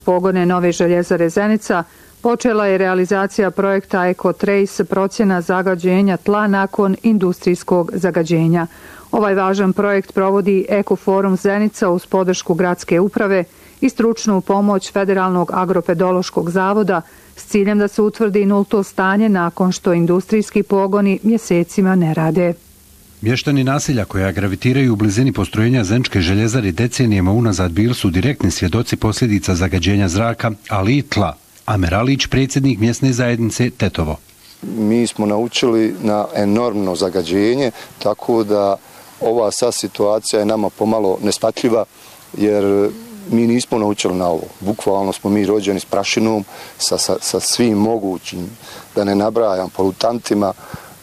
pogone nove željezare Zenica, počela je realizacija projekta Eco-Trace, procjena zagađenja tla nakon industrijskog zagađenja. Ovaj važan projekt provodi Ekoforum Zenica uz podršku gradske uprave i stručnu pomoć Federalnog agropedološkog zavoda s ciljem da se utvrdi nulto stanje nakon što industrijski pogoni mjesecima ne rade. Mještani naselja koja gravitiraju u blizini postrojenja Zeničke željezare decenijama unazad bili su direktni svjedoci posljedica zagađenja zraka, ali i tla. Amer Alić, predsjednik mjesne zajednice Tetovo. Mi smo naučili na enormno zagađenje, tako da ova sad situacija je nama pomalo neshvatljiva, jer mi nismo naučili na ovo. Bukvalno smo mi rođeni s prašinom, sa svim mogućim, da ne nabrajam, polutantima,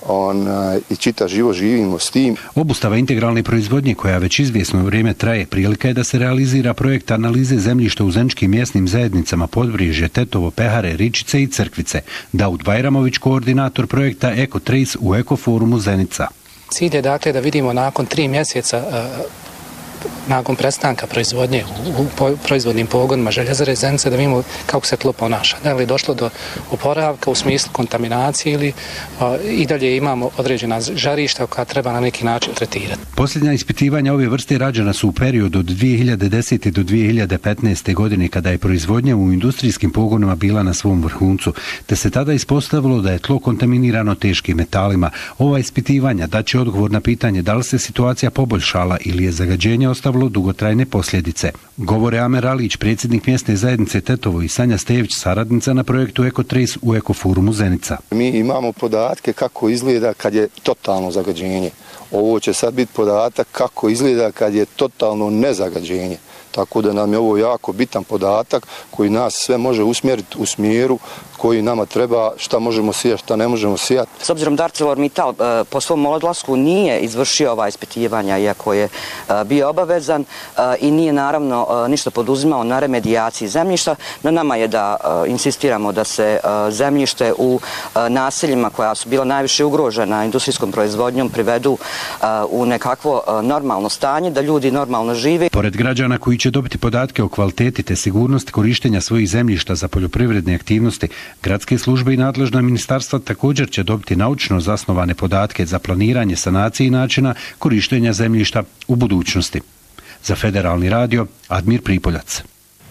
i čita živo živimo s tim. Obustava integralne proizvodnje koja već izvjesno vrijeme traje, prilika je da se realizira projekt analize zemljišta u zeničkim mjesnim zajednicama Podbrižje, Tetovo, Pehare, Ričice i Crkvice. Daud Bajramović, koordinator projekta Eco-Trace u Ekoforumu Zenica. Cilj je dakle da vidimo nakon 3 mjeseca nakon prestanka proizvodnje u proizvodnim pogonima željezare Zenica, da vidimo kako se tlo ponaša. Da li je došlo do oporavka u smislu kontaminacije ili i dalje imamo određena žarišta koja treba na neki način tretirati. Posljednja ispitivanja ove vrste rađena su u periodu od 2010. do 2015. godine kada je proizvodnja u industrijskim pogonima bila na svom vrhuncu, te se tada ispostavilo da je tlo kontaminirano teškim metalima. Ova ispitivanja daće odgovor na pitanje da li se situacija poboljšala ili je zagađenje ostavilo dugotrajne posljedice. Govore Amer Alić, predsjednik mjesne zajednice Tetovo, i Sanja Stević, saradnica na projektu Eco-Trace u Ekoforumu Zenica. Mi imamo podatke kako izgleda kad je totalno zagađenje. Ovo će sad biti podatak kako izgleda kad je totalno nezagađenje. Tako da nam je ovo jako bitan podatak koji nas sve može usmjeriti u smjeru koji nama treba, šta možemo sijati, šta ne možemo sijati. S obzirom da ArcelorMittal po svom odlasku nije izvršio ova ispitivanja, iako je bio obavezan i nije naravno ništa poduzimao na remedijaciji zemljišta, na nama je da insistiramo da se zemljište u naseljima koja su bila najviše ugrožena industrijskom proizvodnjom privedu u nekakvo normalno stanje, da ljudi normalno žive. Pored građana koji će dobiti podatke o kvaliteti te sigurnosti korištenja svojih zemljišta za poljoprivredne aktivnosti, gradske službe i nadležna ministarstva također će dobiti naučno zasnovane podatke za planiranje sanacije i načina korištenja zemljišta u budućnosti. Za Federalni radio, Admir Pripoljac.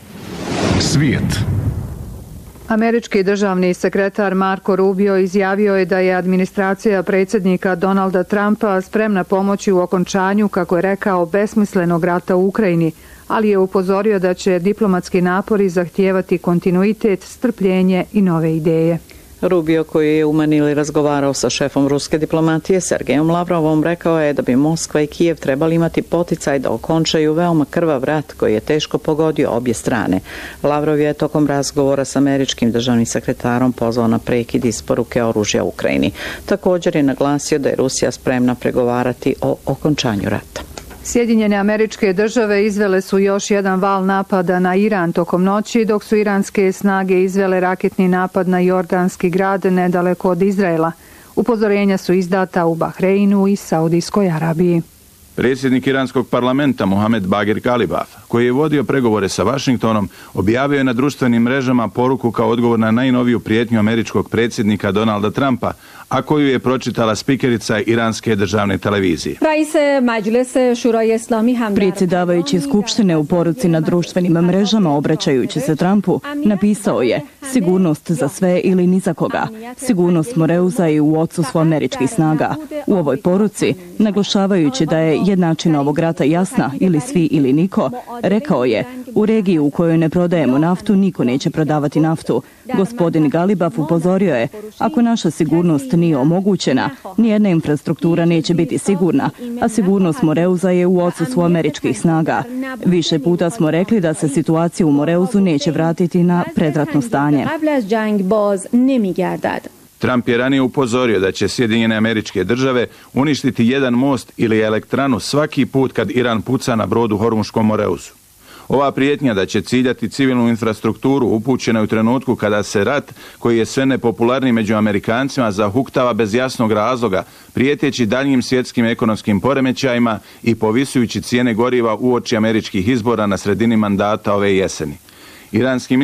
Svijet. Američki državni sekretar Marco Rubio izjavio je da je administracija predsjednika Donalda Trumpa spremna pomoći u okončanju, kako je rekao, besmislenog rata u Ukrajini, ali je upozorio da će diplomatski napori zahtijevati kontinuitet, strpljenje i nove ideje. Rubio, koji je u Manili razgovarao sa šefom ruske diplomatije Sergejom Lavrovom, rekao je da bi Moskva i Kijev trebali imati poticaj da okončaju veoma krvav rat koji je teško pogodio obje strane. Lavrov je tokom razgovora s američkim državnim sekretarom pozvao na prekid isporuke oružja Ukrajini. Također je naglasio da je Rusija spremna pregovarati o okončanju rata. Sjedinjene Američke Države izvele su još jedan val napada na Iran tokom noći, dok su iranske snage izvele raketni napad na jordanski grad nedaleko od Izraela. Upozorenja su izdata u Bahreinu i Saudijskoj Arabiji. Predsjednik iranskog parlamenta Mohamed Bagir Kalibaf, koji je vodio pregovore sa Vašingtonom, objavio je na društvenim mrežama poruku kao odgovor na najnoviju prijetnju američkog predsjednika Donalda Trumpa, a koju je pročitala spikerica iranske državne televizije. Predsjedavajući Skupštine u poruci na društvenim mrežama obraćajući se Trumpu napisao je: sigurnost za sve ili ni za koga. Sigurnost Moreuza i u odsustvu američkih snaga. U ovoj poruci, naglašavajući da je jednačina ovog rata jasna, ili svi ili niko, rekao je: u regiji u kojoj ne prodajemo naftu, niko neće prodavati naftu. Gospodin Galibaf upozorio je: ako naša sigurnost nije omogućena, nijedna infrastruktura neće biti sigurna, a sigurnost Moreuza je u odsustvu američkih snaga. Više puta smo rekli da se situacija u Moreuzu neće vratiti na predratno stanje. Trump je ranije upozorio da će Sjedinjene Američke Države uništiti jedan most ili elektranu svaki put kad Iran puca na brod u Hormuškom Moreuzu. Ova prijetnja da će ciljati civilnu infrastrukturu upućena u trenutku kada se rat, koji je sve nepopularniji među Amerikancima, zahuktava bez jasnog razloga, prijeteći daljnjim svjetskim ekonomskim poremećajima i povisujući cijene goriva uoči američkih izbora na sredini mandata ove jeseni. Iranski